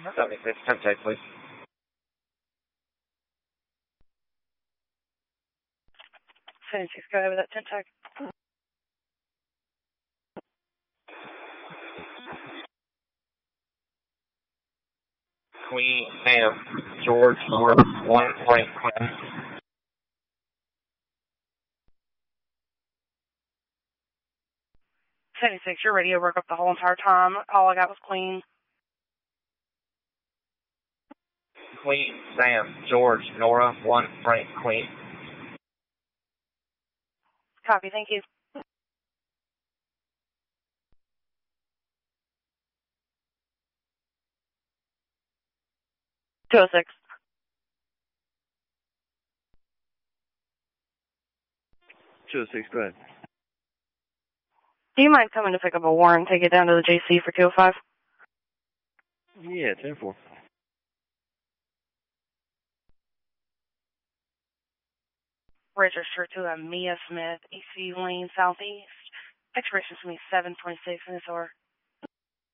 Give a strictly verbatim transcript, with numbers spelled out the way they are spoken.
seventy-six, ten take, please. seventy-six, go ahead with that ten tag. Queen, Sam, George, North, one, Frank, Quinn. seventy-six, your radio broke up the whole entire time. All I got was Queen. Queen, Sam, George, Nora, one, Frank, Queen. Copy, thank you. two oh six. two oh six, go ahead. Do you mind coming to pick up a warrant and take it down to the J C for two oh five? Yeah, ten four. Register to a Mia Smith, E C Lane Southeast. Expiration to me seven twenty-six in this hour.